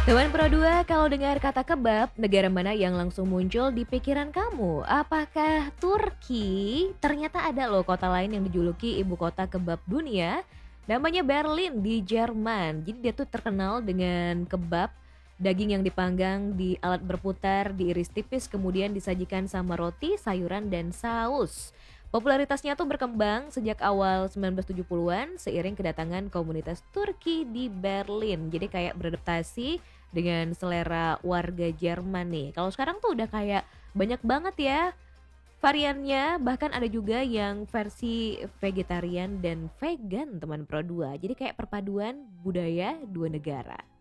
Teman Pro 2, kalau dengar kata kebab, negara mana yang langsung muncul di pikiran kamu? Apakah Turki? Ternyata ada loh kota lain yang dijuluki ibu kota kebab dunia. Namanya Berlin di Jerman. Jadi dia tuh terkenal dengan kebab, daging yang dipanggang di alat berputar, diiris tipis, kemudian disajikan sama roti, sayuran, dan saus. Popularitasnya tuh berkembang sejak awal 1970-an seiring kedatangan komunitas Turki di Berlin. Jadi kayak beradaptasi dengan selera warga Jerman nih. Kalau sekarang tuh udah kayak banyak banget ya variannya, bahkan ada juga yang versi vegetarian dan vegan teman Pro 2. Jadi kayak perpaduan budaya dua negara.